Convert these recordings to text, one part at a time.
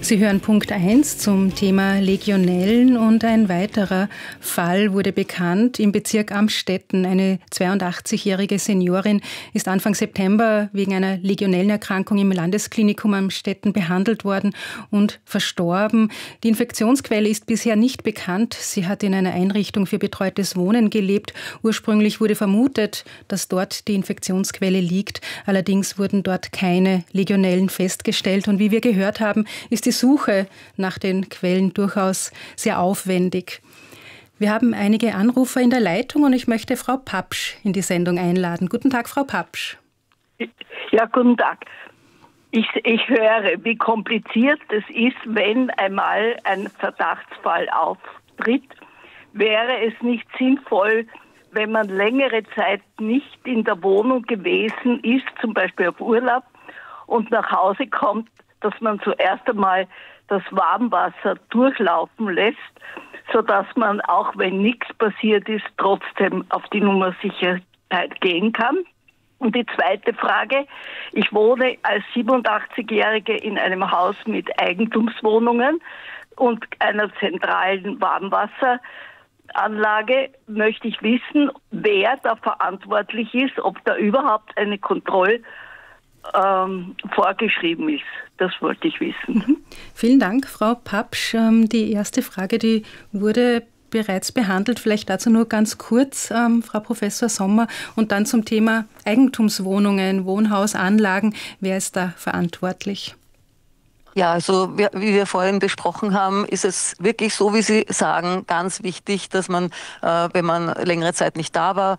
Sie hören Punkt 1 zum Thema Legionellen und ein weiterer Fall wurde bekannt im Bezirk Amstetten. Eine 82-jährige Seniorin ist Anfang September wegen einer Legionellenerkrankung im Landesklinikum Amstetten behandelt worden und verstorben. Die Infektionsquelle ist bisher nicht bekannt. Sie hat in einer Einrichtung für betreutes Wohnen gelebt. Ursprünglich wurde vermutet, dass dort die Infektionsquelle liegt. Allerdings wurden dort keine Legionellen festgestellt. Und wie wir gehört haben, ist die Suche nach den Quellen durchaus sehr aufwendig. Wir haben einige Anrufer in der Leitung und ich möchte Frau Papsch in die Sendung einladen. Guten Tag, Frau Papsch. Ja, guten Tag. Ich höre, wie kompliziert es ist, wenn einmal ein Verdachtsfall auftritt. Wäre es nicht sinnvoll, wenn man längere Zeit nicht in der Wohnung gewesen ist, zum Beispiel auf Urlaub, und nach Hause kommt, dass man zuerst einmal das Warmwasser durchlaufen lässt, sodass man, auch wenn nichts passiert ist, trotzdem auf die Nummer Sicherheit gehen kann? Und die zweite Frage: Ich wohne als 87-Jährige in einem Haus mit Eigentumswohnungen und einer zentralen Warmwasseranlage. Möchte ich wissen, wer da verantwortlich ist, ob da überhaupt eine Kontrolle vorgeschrieben ist. Das wollte ich wissen. Vielen Dank, Frau Papsch. Die erste Frage, die wurde bereits behandelt. Vielleicht dazu nur ganz kurz, Frau Professor Sommer. Und dann zum Thema Eigentumswohnungen, Wohnhausanlagen. Wer ist da verantwortlich? Ja, also wie wir vorhin besprochen haben, ist es wirklich so, wie Sie sagen, ganz wichtig, dass man, wenn man längere Zeit nicht da war,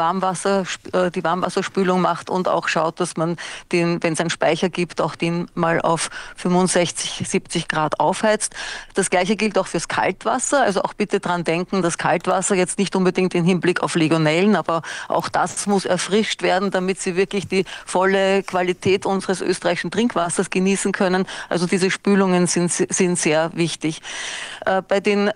die Warmwasserspülung macht und auch schaut, dass man den, wenn es einen Speicher gibt, auch den mal auf 65, 70 Grad aufheizt. Das Gleiche gilt auch fürs Kaltwasser. Also auch bitte dran denken, dass Kaltwasser jetzt nicht unbedingt im Hinblick auf Legionellen, aber auch das muss erfrischt werden, damit Sie wirklich die volle Qualität unseres österreichischen Trinkwassers genießen können. Also diese Spülungen sind sehr wichtig. Bei den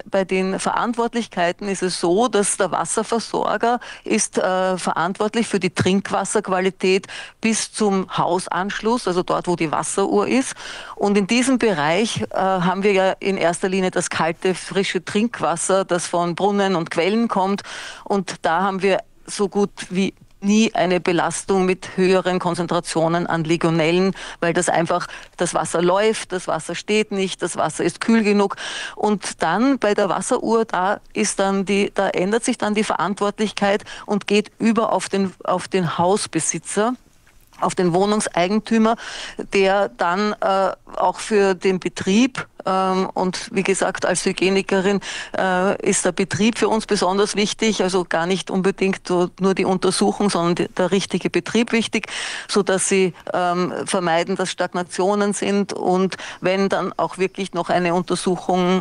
Verantwortlichkeiten ist es so, dass der Wasserversorger ist verantwortlich für die Trinkwasserqualität bis zum Hausanschluss, also dort, wo die Wasseruhr ist. Und in diesem Bereich haben wir ja in erster Linie das kalte, frische Trinkwasser, das von Brunnen und Quellen kommt. Und da haben wir so gut wie nie eine Belastung mit höheren Konzentrationen an Legionellen, weil das Wasser läuft, das Wasser steht nicht, das Wasser ist kühl genug. Und dann bei der Wasseruhr, da ändert sich dann die Verantwortlichkeit und geht über auf den Hausbesitzer, auf den Wohnungseigentümer, der dann auch für den Betrieb, und wie gesagt, als Hygienikerin ist der Betrieb für uns besonders wichtig, also gar nicht unbedingt nur die Untersuchung, sondern der richtige Betrieb wichtig, so dass sie vermeiden, dass Stagnationen sind, und wenn dann auch wirklich noch eine Untersuchung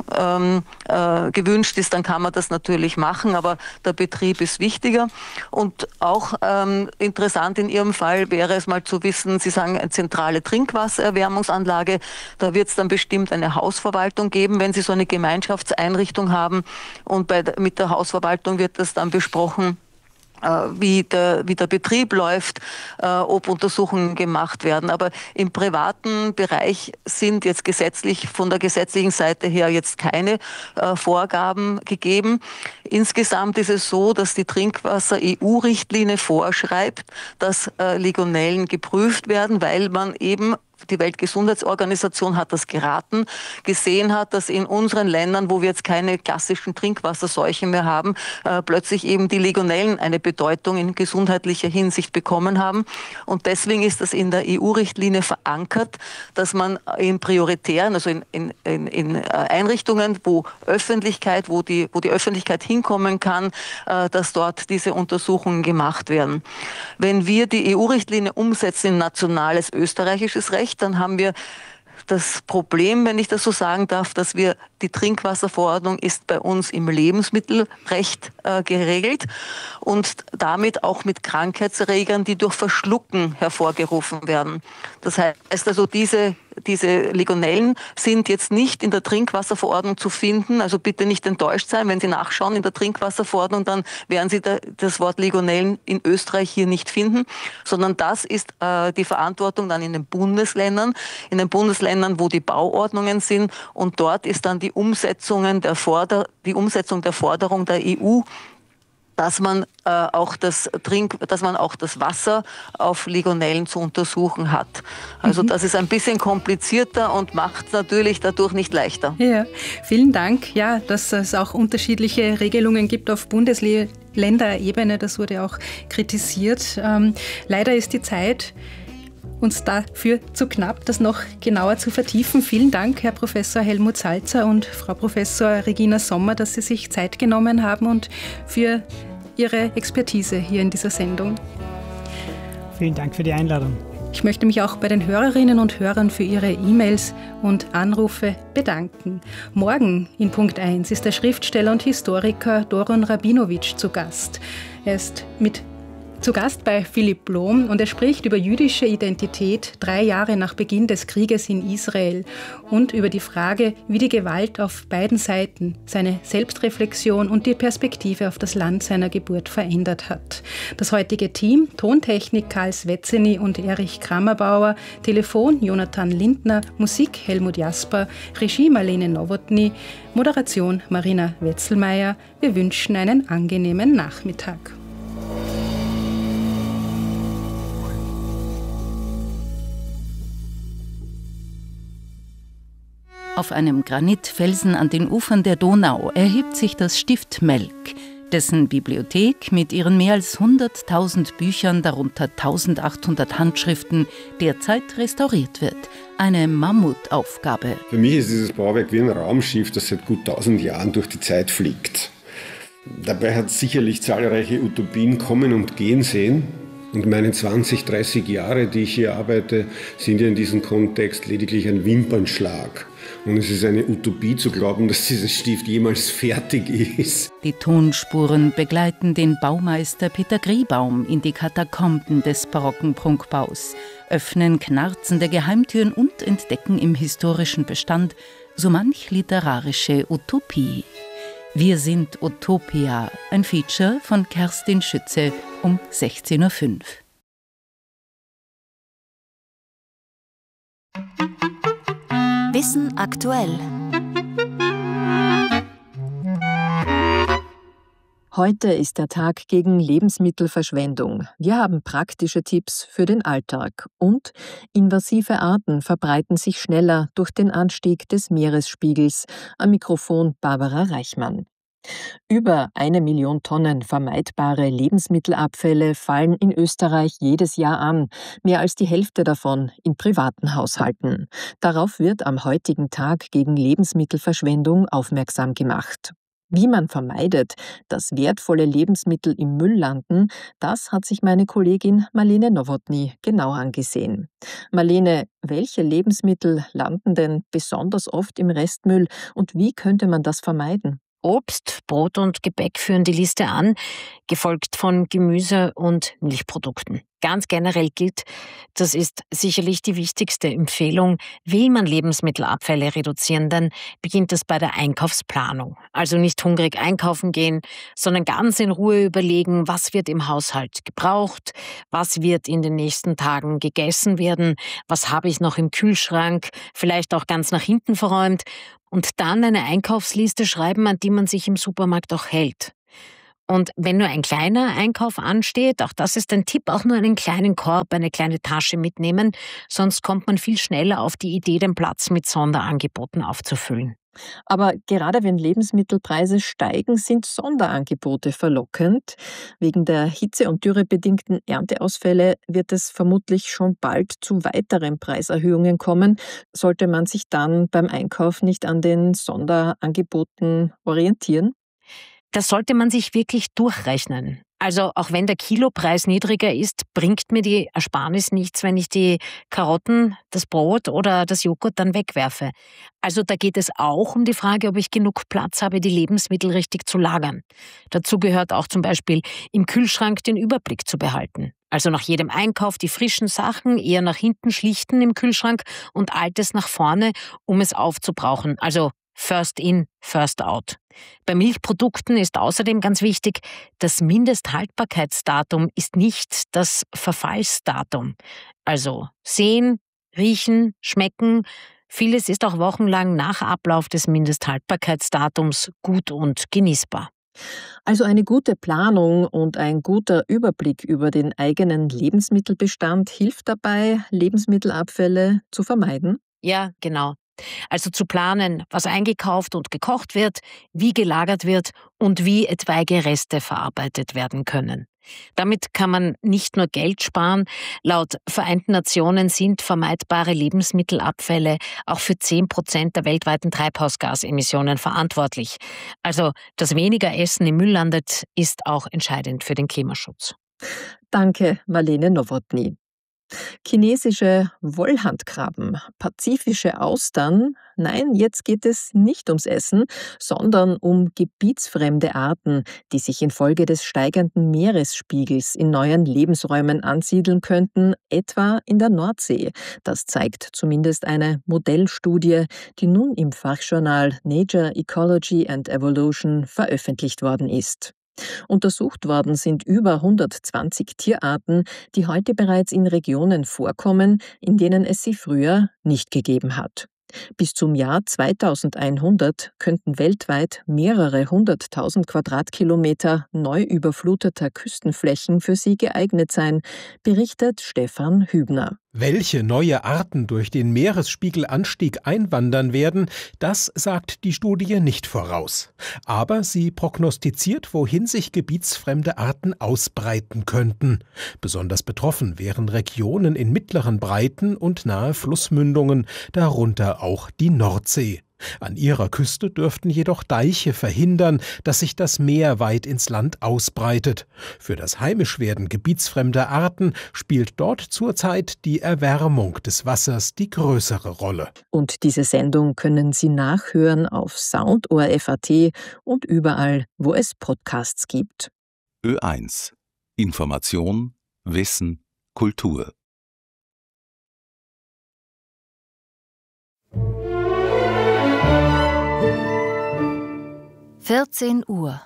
gewünscht ist, dann kann man das natürlich machen, aber der Betrieb ist wichtiger. Und auch interessant in Ihrem Fall wäre es mal zu wissen, Sie sagen eine zentrale Trinkwassererwärmungsanlage, da wird es dann bestimmt eine Hausverwaltung geben, wenn Sie so eine Gemeinschaftseinrichtung haben, und mit der Hausverwaltung wird das dann besprochen, wie der Betrieb läuft, ob Untersuchungen gemacht werden. Aber im privaten Bereich sind jetzt von der gesetzlichen Seite her jetzt keine Vorgaben gegeben. Insgesamt ist es so, dass die Trinkwasser-EU-Richtlinie vorschreibt, dass Legionellen geprüft werden, weil man eben, die Weltgesundheitsorganisation hat das geraten, gesehen hat, dass in unseren Ländern, wo wir jetzt keine klassischen Trinkwasserseuchen mehr haben, plötzlich eben die Legionellen eine Bedeutung in gesundheitlicher Hinsicht bekommen haben. Und deswegen ist das in der EU-Richtlinie verankert, dass man in prioritären, also in Einrichtungen, wo die Öffentlichkeit hinkommen kann, dass dort diese Untersuchungen gemacht werden. Wenn wir die EU-Richtlinie umsetzen in nationales österreichisches Recht, dann haben wir das Problem, wenn ich das so sagen darf, dass die Trinkwasserverordnung ist bei uns im Lebensmittelrecht geregelt und damit auch mit Krankheitserregern, die durch Verschlucken hervorgerufen werden. Das heißt also, diese diese Legionellen sind jetzt nicht in der Trinkwasserverordnung zu finden. Also bitte nicht enttäuscht sein, wenn Sie nachschauen in der Trinkwasserverordnung, dann werden Sie das Wort Legionellen in Österreich hier nicht finden, sondern das ist die Verantwortung dann in den Bundesländern, wo die Bauordnungen sind, und dort ist dann die Umsetzung der Forderung der EU, dass man auch das Wasser auf Legionellen zu untersuchen hat. Also das ist ein bisschen komplizierter und macht es natürlich dadurch nicht leichter. Ja, vielen Dank. Ja, dass es auch unterschiedliche Regelungen gibt auf Bundesländerebene, das wurde auch kritisiert. Leider ist die Zeit uns dafür zu knapp, das noch genauer zu vertiefen. Vielen Dank, Herr Professor Helmut Salzer und Frau Professor Regina Sommer, dass Sie sich Zeit genommen haben und für Ihre Expertise hier in dieser Sendung. Vielen Dank für die Einladung. Ich möchte mich auch bei den Hörerinnen und Hörern für ihre E-Mails und Anrufe bedanken. Morgen in Punkt 1 ist der Schriftsteller und Historiker Doron Rabinowitsch zu Gast. Er ist zu Gast bei Philipp Blom und er spricht über jüdische Identität 3 Jahre nach Beginn des Krieges in Israel und über die Frage, wie die Gewalt auf beiden Seiten seine Selbstreflexion und die Perspektive auf das Land seiner Geburt verändert hat. Das heutige Team: Tontechnik Karl Svetzeny und Erich Kramerbauer, Telefon Jonathan Lindner, Musik Helmut Jasper, Regie Marlene Nowotny, Moderation Marina Wetzelmeier. Wir wünschen einen angenehmen Nachmittag. Auf einem Granitfelsen an den Ufern der Donau erhebt sich das Stift Melk, dessen Bibliothek mit ihren mehr als 100.000 Büchern, darunter 1.800 Handschriften, derzeit restauriert wird. Eine Mammutaufgabe. Für mich ist dieses Bauwerk wie ein Raumschiff, das seit gut 1000 Jahren durch die Zeit fliegt. Dabei hat es sicherlich zahlreiche Utopien kommen und gehen sehen. Und meine 20, 30 Jahre, die ich hier arbeite, sind ja in diesem Kontext lediglich ein Wimpernschlag. Und es ist eine Utopie zu glauben, dass dieser Stift jemals fertig ist. Die Tonspuren begleiten den Baumeister Peter Griebaum in die Katakomben des barocken Prunkbaus, öffnen knarzende Geheimtüren und entdecken im historischen Bestand so manch literarische Utopie. Wir sind Utopia, ein Feature von Kerstin Schütze um 16.05 Uhr. Wissen aktuell. Heute ist der Tag gegen Lebensmittelverschwendung. Wir haben praktische Tipps für den Alltag. Und invasive Arten verbreiten sich schneller durch den Anstieg des Meeresspiegels. Am Mikrofon Barbara Reichmann. Über 1 Million Tonnen vermeidbare Lebensmittelabfälle fallen in Österreich jedes Jahr an, mehr als die Hälfte davon in privaten Haushalten. Darauf wird am heutigen Tag gegen Lebensmittelverschwendung aufmerksam gemacht. Wie man vermeidet, dass wertvolle Lebensmittel im Müll landen, das hat sich meine Kollegin Marlene Nowotny genau angesehen. Marlene, welche Lebensmittel landen denn besonders oft im Restmüll und wie könnte man das vermeiden? Obst, Brot und Gebäck führen die Liste an, gefolgt von Gemüse und Milchprodukten. Ganz generell gilt, das ist sicherlich die wichtigste Empfehlung, will man Lebensmittelabfälle reduzieren, dann beginnt es bei der Einkaufsplanung. Also nicht hungrig einkaufen gehen, sondern ganz in Ruhe überlegen, was wird im Haushalt gebraucht, was wird in den nächsten Tagen gegessen werden, was habe ich noch im Kühlschrank, vielleicht auch ganz nach hinten verräumt und dann eine Einkaufsliste schreiben, an die man sich im Supermarkt auch hält. Und wenn nur ein kleiner Einkauf ansteht, auch das ist ein Tipp, auch nur einen kleinen Korb, eine kleine Tasche mitnehmen, sonst kommt man viel schneller auf die Idee, den Platz mit Sonderangeboten aufzufüllen. Aber gerade wenn Lebensmittelpreise steigen, sind Sonderangebote verlockend. Wegen der hitze- und dürrebedingten Ernteausfälle wird es vermutlich schon bald zu weiteren Preiserhöhungen kommen. Sollte man sich dann beim Einkauf nicht an den Sonderangeboten orientieren? Das sollte man sich wirklich durchrechnen. Also auch wenn der Kilopreis niedriger ist, bringt mir die Ersparnis nichts, wenn ich die Karotten, das Brot oder das Joghurt dann wegwerfe. Also da geht es auch um die Frage, ob ich genug Platz habe, die Lebensmittel richtig zu lagern. Dazu gehört auch zum Beispiel im Kühlschrank den Überblick zu behalten. Also nach jedem Einkauf die frischen Sachen eher nach hinten schlichten im Kühlschrank und Altes nach vorne, um es aufzubrauchen. Also First in, first out. Bei Milchprodukten ist außerdem ganz wichtig, das Mindesthaltbarkeitsdatum ist nicht das Verfallsdatum. Also sehen, riechen, schmecken, vieles ist auch wochenlang nach Ablauf des Mindesthaltbarkeitsdatums gut und genießbar. Also eine gute Planung und ein guter Überblick über den eigenen Lebensmittelbestand hilft dabei, Lebensmittelabfälle zu vermeiden? Ja, genau. Also zu planen, was eingekauft und gekocht wird, wie gelagert wird und wie etwaige Reste verarbeitet werden können. Damit kann man nicht nur Geld sparen, laut Vereinten Nationen sind vermeidbare Lebensmittelabfälle auch für 10% der weltweiten Treibhausgasemissionen verantwortlich. Also, dass weniger Essen im Müll landet, ist auch entscheidend für den Klimaschutz. Danke, Marlene Nowotny. Chinesische Wollhandkrabben, pazifische Austern. Nein, jetzt geht es nicht ums Essen, sondern um gebietsfremde Arten, die sich infolge des steigenden Meeresspiegels in neuen Lebensräumen ansiedeln könnten, etwa in der Nordsee. Das zeigt zumindest eine Modellstudie, die nun im Fachjournal Nature, Ecology and Evolution veröffentlicht worden ist. Untersucht worden sind über 120 Tierarten, die heute bereits in Regionen vorkommen, in denen es sie früher nicht gegeben hat. Bis zum Jahr 2100 könnten weltweit mehrere 100.000 Quadratkilometer neu überfluteter Küstenflächen für sie geeignet sein, berichtet Stefan Hübner. Welche neue Arten durch den Meeresspiegelanstieg einwandern werden, das sagt die Studie nicht voraus. Aber sie prognostiziert, wohin sich gebietsfremde Arten ausbreiten könnten. Besonders betroffen wären Regionen in mittleren Breiten und nahe Flussmündungen, darunter auch die Nordsee. An ihrer Küste dürften jedoch Deiche verhindern, dass sich das Meer weit ins Land ausbreitet. Für das Heimischwerden gebietsfremder Arten spielt dort zurzeit die Erwärmung des Wassers die größere Rolle. Und diese Sendung können Sie nachhören auf soundor.at und überall, wo es Podcasts gibt. Ö1 – Information, Wissen, Kultur. Uhr.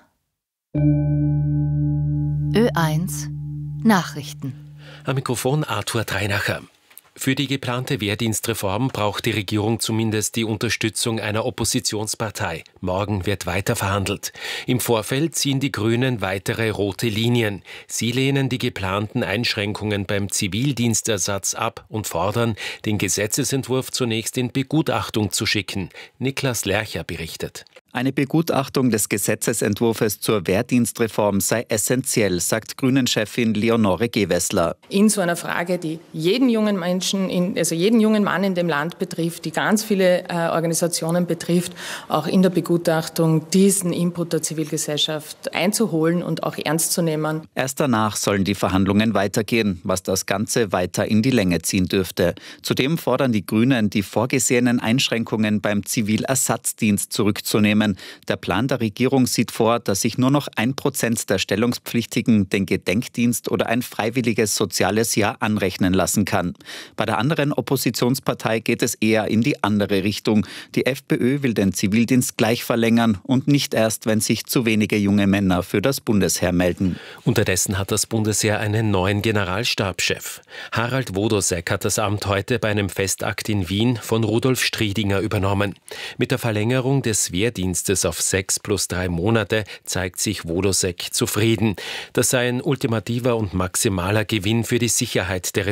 Ö1 Nachrichten. Am Mikrofon Arthur Dreinacher. Für die geplante Wehrdienstreform braucht die Regierung zumindest die Unterstützung einer Oppositionspartei. Morgen wird weiter verhandelt. Im Vorfeld ziehen die Grünen weitere rote Linien. Sie lehnen die geplanten Einschränkungen beim Zivildienstersatz ab und fordern, den Gesetzesentwurf zunächst in Begutachtung zu schicken. Niklas Lercher berichtet. Eine Begutachtung des Gesetzesentwurfs zur Wehrdienstreform sei essentiell, sagt Grünen-Chefin Leonore Gewessler. In so einer Frage, die jeden jungen Menschen, jeden jungen Mann in dem Land betrifft, die ganz viele Organisationen betrifft, auch in der Begutachtung diesen Input der Zivilgesellschaft einzuholen und auch ernst zu nehmen. Erst danach sollen die Verhandlungen weitergehen, was das Ganze weiter in die Länge ziehen dürfte. Zudem fordern die Grünen, die vorgesehenen Einschränkungen beim Zivilersatzdienst zurückzunehmen. Der Plan der Regierung sieht vor, dass sich nur noch 1% der Stellungspflichtigen den Gedenkdienst oder ein freiwilliges soziales Jahr anrechnen lassen kann. Bei der anderen Oppositionspartei geht es eher in die andere Richtung. Die FPÖ will den Zivildienst gleich verlängern und nicht erst, wenn sich zu wenige junge Männer für das Bundesheer melden. Unterdessen hat das Bundesheer einen neuen Generalstabschef. Harald Wodosek hat das Amt heute bei einem Festakt in Wien von Rudolf Striedinger übernommen. Mit der Verlängerung des Wehrdienstes auf 6 + 3 Monate zeigt sich Wodosek zufrieden. Das sei ein ultimativer und maximaler Gewinn für die Sicherheit der